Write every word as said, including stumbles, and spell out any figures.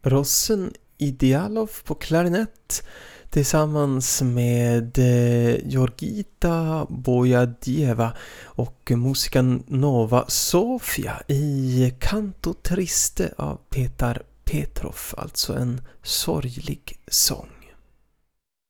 Rossen Idealov på klarinett tillsammans med eh, Georgita Bojadieva och musiken Nova Sofia i Canto Triste av Petar Petrov, alltså en sorglig sång.